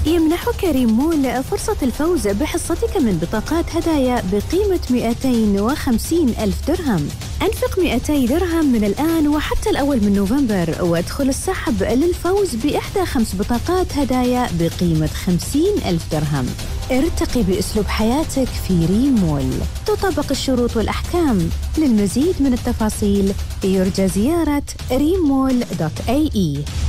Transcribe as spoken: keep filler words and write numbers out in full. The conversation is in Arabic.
يمنحك ريم مول فرصة الفوز بحصتك من بطاقات هدايا بقيمة مئتين وخمسين ألف درهم. أنفق مئتي درهم من الآن وحتى الأول من نوفمبر وادخل السحب للفوز بإحدى خمس بطاقات هدايا بقيمة خمسين ألف درهم. ارتقي بأسلوب حياتك في ريم مول. تطبق الشروط والأحكام. للمزيد من التفاصيل يرجى زيارة ريم مول دوت إيه إي.